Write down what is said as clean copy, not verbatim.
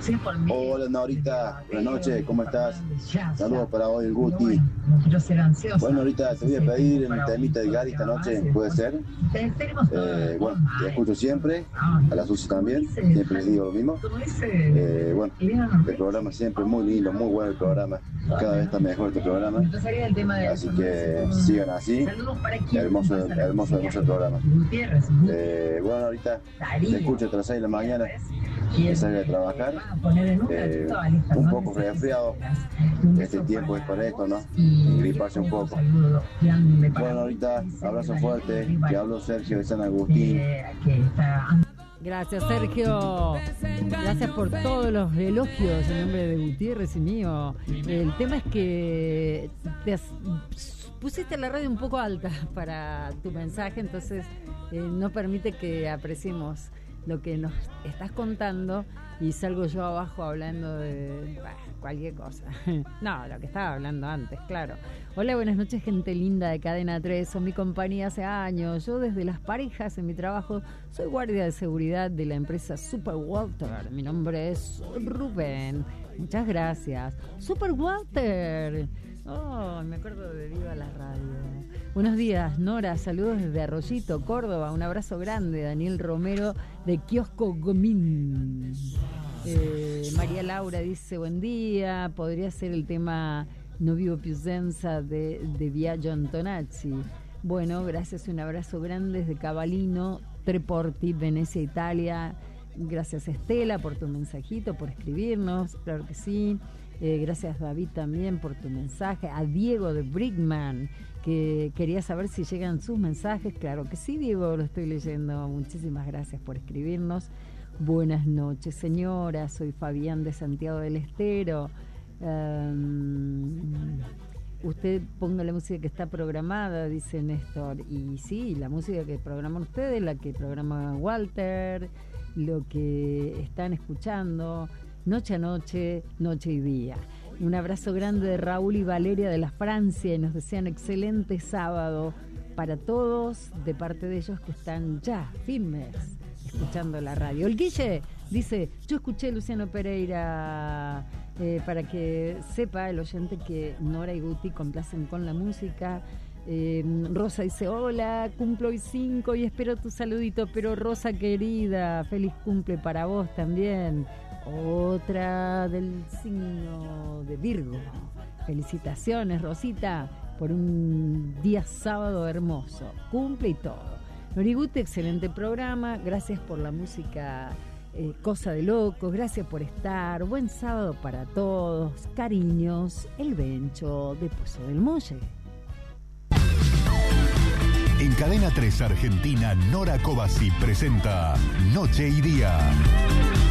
Hola Norita, buenas noches, ¿cómo estás? Saludos para hoy, el Guti. Bueno, Norita, te voy a pedir un temita de Gary esta noche, ¿puede ser? Bueno, te escucho siempre, a la Susi también, siempre les digo lo mismo. Bueno, el programa siempre es muy lindo, muy bueno el programa, cada vez está mejor este programa, así que sigan así, hermoso el programa. Bueno, Norita, te escucho tras 6 de la mañana. Que salga de trabajar, un poco resfriado, este tiempo es para esto, ¿no? Griparse un poco. Bueno, ahorita, abrazo fuerte, que habló Sergio de San Agustín. Gracias, Sergio. Gracias por todos los elogios en nombre de Gutiérrez y mío. El tema es que pusiste la radio un poco alta para tu mensaje, entonces no permite que apreciemos lo que nos estás contando y salgo yo abajo hablando de cualquier cosa. No, lo que estaba hablando antes, claro. Hola, buenas noches, gente linda de Cadena 3. Son mi compañía hace años. Yo desde las parejas en mi trabajo soy guardia de seguridad de la empresa Super Walter. Mi nombre es Rubén. Muchas gracias. Super Walter. Oh, me acuerdo de Viva la Radio. Buenos días, Nora. Saludos desde Arroyito, Córdoba. Un abrazo grande. Daniel Romero de Kiosco Gomín. María Laura dice: buen día. Podría ser el tema No Vivo Più Senza de Biagio Antonazzi. Bueno, gracias. Un abrazo grande desde Cavallino, Treporti, Venecia, Italia. Gracias, Estela, por tu mensajito, por escribirnos. Claro que sí. Gracias, David, también por tu mensaje. A Diego de Brickman, que quería saber si llegan sus mensajes. Claro que sí, Diego, lo estoy leyendo. Muchísimas gracias por escribirnos. Buenas noches, señora. Soy Fabián de Santiago del Estero. Usted ponga la música que está programada, dice Néstor. Y sí, la música que programan ustedes, la que programa Walter, lo que están escuchando noche a noche, noche y día. Un abrazo grande de Raúl y Valeria de la Francia y nos desean excelente sábado para todos, de parte de ellos que están ya firmes escuchando la radio. El Guille dice: yo escuché a Luciano Pereira, para que sepa el oyente que Nora y Guti complacen con la música. Rosa dice: hola, cumplo hoy 5 y espero tu saludito. Pero Rosa querida, feliz cumple para vos también. Otra del signo de Virgo. Felicitaciones, Rosita, por un día sábado hermoso. Cumple y todo. Noriguti, excelente programa. Gracias por la música, Cosa de Locos. Gracias por estar. Buen sábado para todos. Cariños, el Bencho de Pozo del Molle. En Cadena 3 Argentina, Nora Cobasi presenta Noche y Día.